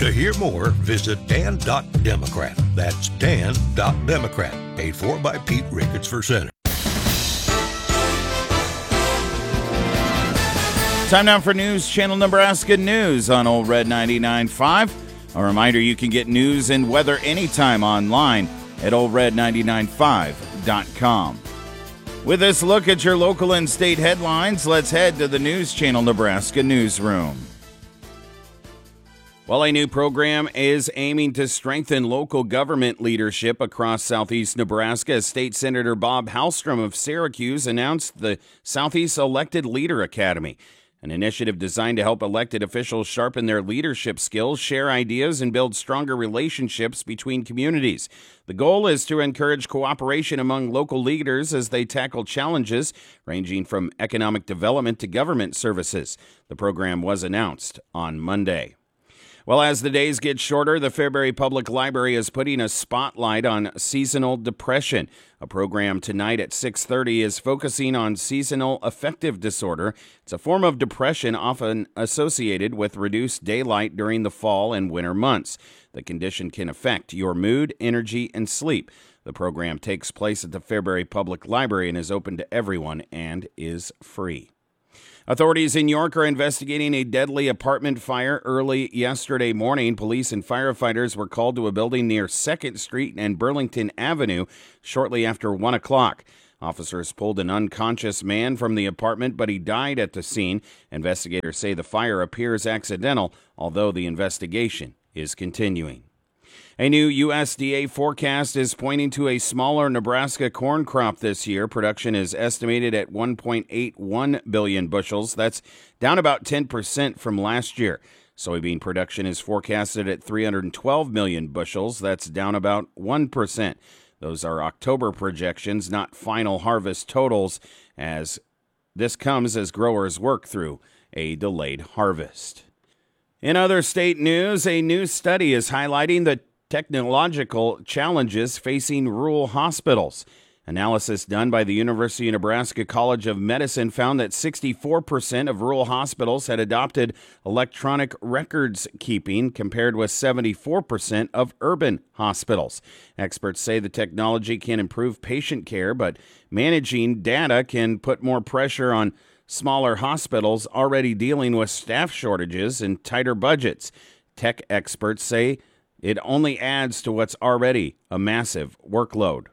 To hear more, visit dan.democrat. That's dan.democrat. Paid for by Pete Ricketts for Senate. Time now for News Channel Nebraska News on Old Red 99.5. A reminder, you can get news and weather anytime online at oldred995.com. With this look at your local and state headlines, let's head to the News Channel Nebraska newsroom. Well, a new program is aiming to strengthen local government leadership across southeast Nebraska. State Senator Bob Hallstrom of Syracuse announced the Southeast Elected Leader Academy, an initiative designed to help elected officials sharpen their leadership skills, share ideas, and build stronger relationships between communities. The goal is to encourage cooperation among local leaders as they tackle challenges ranging from economic development to government services. The program was announced on Monday. Well, as the days get shorter, the Fairbury Public Library is putting a spotlight on seasonal depression. A program tonight at 6:30 is focusing on seasonal affective disorder. It's a form of depression often associated with reduced daylight during the fall and winter months. The condition can affect your mood, energy, and sleep. The program takes place at the Fairbury Public Library and is open to everyone and is free. Authorities in York are investigating a deadly apartment fire early yesterday morning. Police and firefighters were called to a building near 2nd Street and Burlington Avenue shortly after 1 o'clock. Officers pulled an unconscious man from the apartment, but he died at the scene. Investigators say the fire appears accidental, although the investigation is continuing. A new USDA forecast is pointing to a smaller Nebraska corn crop this year. Production is estimated at 1.81 billion bushels. That's down about 10% from last year. Soybean production is forecasted at 312 million bushels. That's down about 1%. Those are October projections, not final harvest totals, as this comes as growers work through a delayed harvest. In other state news, a new study is highlighting the technological challenges facing rural hospitals. Analysis done by the University of Nebraska College of Medicine found that 64% of rural hospitals had adopted electronic records keeping, compared with 74% of urban hospitals. Experts say the technology can improve patient care, but managing data can put more pressure on smaller hospitals already dealing with staff shortages and tighter budgets. Tech experts say it only adds to what's already a massive workload.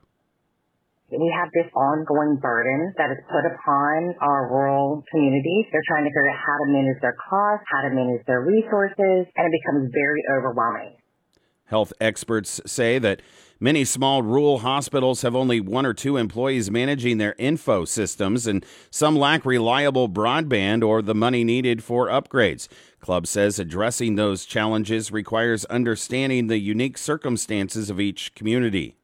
We have this ongoing burden that is put upon our rural communities. They're trying to figure out how to manage their costs, how to manage their resources, and it becomes very overwhelming. Health experts say that many small rural hospitals have only 1 or 2 employees managing their info systems, and some lack reliable broadband or the money needed for upgrades. Club says addressing those challenges requires understanding the unique circumstances of each community.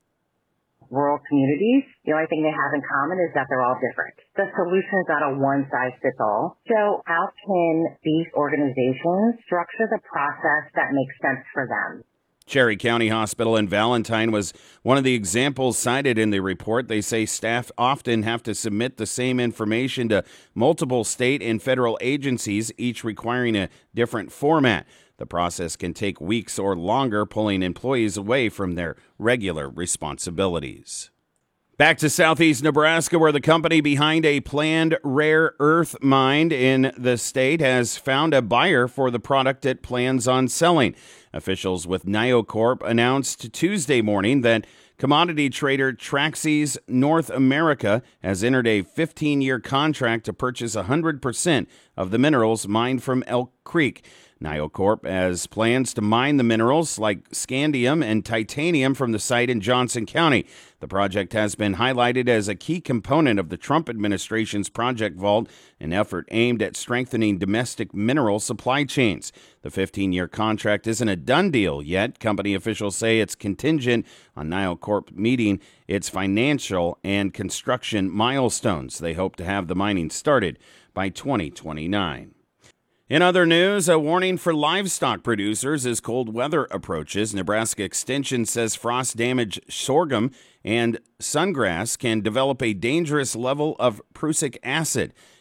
Rural communities, the only thing they have in common is that they're all different. The solution is not a one-size-fits-all. So how can these organizations structure the process that makes sense for them? Cherry County Hospital in Valentine was one of the examples cited in the report. They say staff often have to submit the same information to multiple state and federal agencies, each requiring a different format. The process can take weeks or longer, pulling employees away from their regular responsibilities. Back to southeast Nebraska, where the company behind a planned rare earth mine in the state has found a buyer for the product it plans on selling. Officials with NioCorp announced Tuesday morning that commodity trader Traxys North America has entered a 15-year contract to purchase 100% of the minerals mined from Elk Creek. NioCorp has plans to mine the minerals like scandium and titanium from the site in Johnson County. The project has been highlighted as a key component of the Trump administration's Project Vault, an effort aimed at strengthening domestic mineral supply chains. The 15-year contract isn't a done deal yet. Company officials say it's contingent on NioCorp meeting its financial and construction milestones. They hope to have the mining started by 2029. In other news, a warning for livestock producers as cold weather approaches. Nebraska Extension says frost-damaged sorghum and sungrass can develop a dangerous level of prussic acid.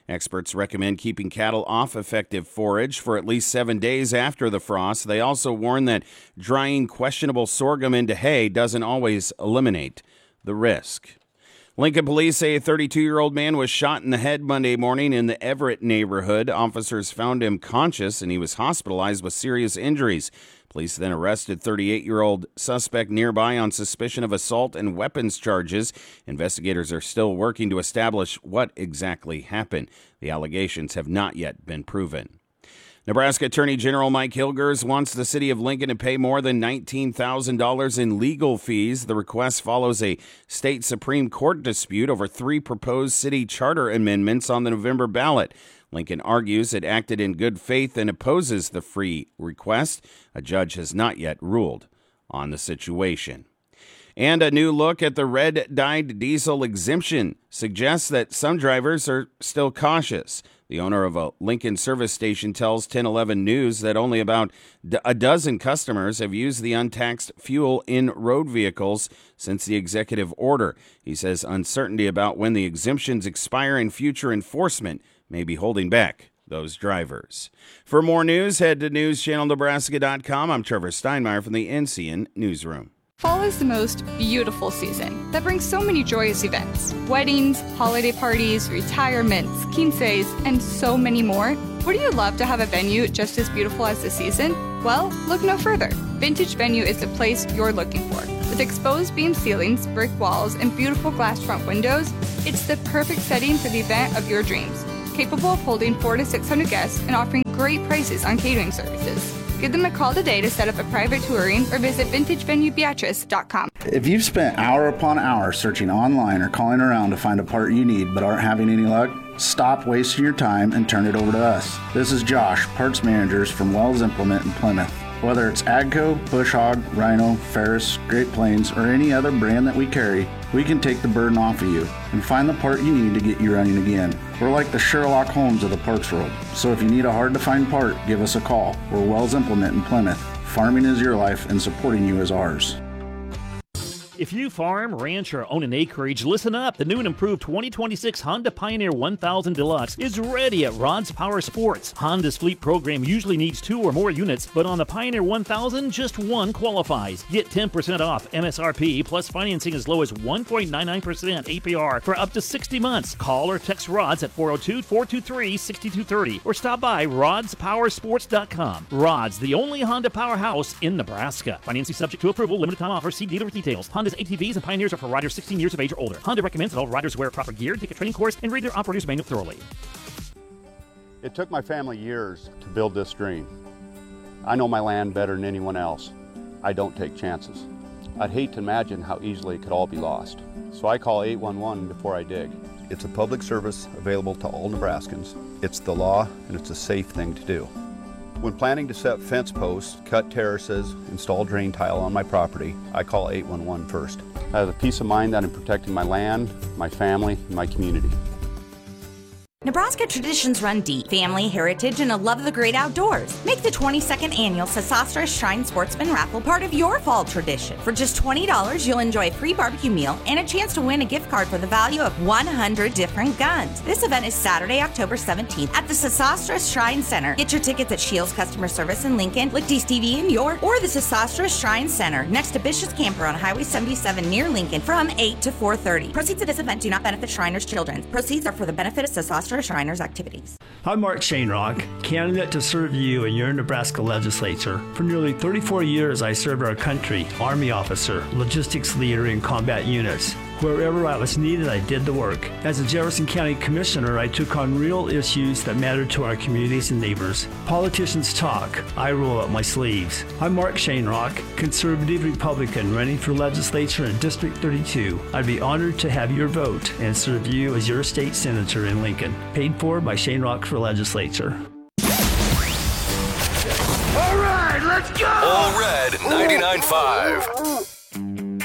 Experts recommend keeping cattle off effective forage for at least 7 days after the frost. They also warn that drying questionable sorghum into hay doesn't always eliminate the risk. Lincoln police say a 32-year-old man was shot in the head Monday morning in the Everett neighborhood. Officers found him conscious and he was hospitalized with serious injuries. Police then arrested 38-year-old suspect nearby on suspicion of assault and weapons charges. Investigators are still working to establish what exactly happened. The allegations have not yet been proven. Nebraska Attorney General Mike Hilgers wants the city of Lincoln to pay more than $19,000 in legal fees. The request follows a state Supreme Court dispute over 3 proposed city charter amendments on the November ballot. Lincoln argues it acted in good faith and opposes the fee request. A judge has not yet ruled on the situation. And a new look at the red-dyed diesel exemption suggests that some drivers are still cautious. The owner of a Lincoln service station tells 1011 News that only about a dozen customers have used the untaxed fuel in road vehicles since the executive order. He says uncertainty about when the exemptions expire and future enforcement may be holding back those drivers. For more news, head to newschannelnebraska.com. I'm Trevor Steinmeier from the NCN Newsroom. Fall is the most beautiful season that brings so many joyous events. Weddings, holiday parties, retirements, quinceañeras, and so many more. Would you love to have a venue just as beautiful as the season? Well, look no further. Vintage Venue is the place you're looking for. With exposed beam ceilings, brick walls, and beautiful glass front windows, it's the perfect setting for the event of your dreams. Capable of holding 400 to 600 guests and offering great prices on catering services. Give them a call today to set up a private touring or visit vintagevenuebeatrice.com. If you've spent hour upon hour searching online or calling around to find a part you need but aren't having any luck, stop wasting your time and turn it over to us. This is Josh, parts managers from Wells Implement in Plymouth. Whether it's Agco, Bush Hog, Rhino, Ferris, Great Plains, or any other brand that we carry, we can take the burden off of you and find the part you need to get you running again. We're like the Sherlock Holmes of the parts world, so if you need a hard-to-find part, give us a call. We're Wells Implement in Plymouth. Farming is your life and supporting you is ours. If you farm, ranch, or own an acreage, listen up. The new and improved 2026 Honda Pioneer 1000 Deluxe is ready at Rod's Power Sports. Honda's fleet program usually needs 2 or more units, but on the Pioneer 1000, just 1 qualifies. Get 10% off MSRP plus financing as low as 1.99% APR for up to 60 months. Call or text Rods at 402-423-6230 or stop by rodspowersports.com. Rods, the only Honda powerhouse in Nebraska. Financing subject to approval. Limited time offer. See dealer for details. Honda's ATVs and Pioneers are for riders 16 years of age or older. Honda recommends that all riders wear proper gear, take a training course, and read their operator's manual thoroughly. It took my family years to build this dream. I know my land better than anyone else. I don't take chances. I'd hate to imagine how easily it could all be lost. So I call 811 before I dig. It's a public service available to all Nebraskans. It's the law and it's a safe thing to do. When planning to set fence posts, cut terraces, install drain tile on my property, I call 811 first. I have the peace of mind that I'm protecting my land, my family, and my community. Nebraska traditions run deep. Family, heritage, and a love of the great outdoors. Make the 22nd annual Sesostris Shrine Sportsman Raffle part of your fall tradition. For just $20, you'll enjoy a free barbecue meal and a chance to win a gift card for the value of 100 different guns. This event is Saturday, October 17th at the Sesostris Shrine Center. Get your tickets at Shields Customer Service in Lincoln, Lichty's TV in York, or the Sesostris Shrine Center next to Bishop's Camper on Highway 77 near Lincoln from 8 to 4:30. Proceeds of this event do not benefit Shriners' children. Proceeds are for the benefit of Sesostris Shriners activities. I'm Mark Shanerock, candidate to serve you in your Nebraska legislature. For nearly 34 years, I served our country, Army officer, logistics leader in combat units. Wherever I was needed, I did the work. As a Jefferson County Commissioner, I took on real issues that mattered to our communities and neighbors. Politicians talk, I roll up my sleeves. I'm Mark Shanerock, conservative Republican running for legislature in District 32. I'd be honored to have your vote and serve you as your state senator in Lincoln. Paid for by Shanerock for Legislature. All right, let's go! All Red 99.5.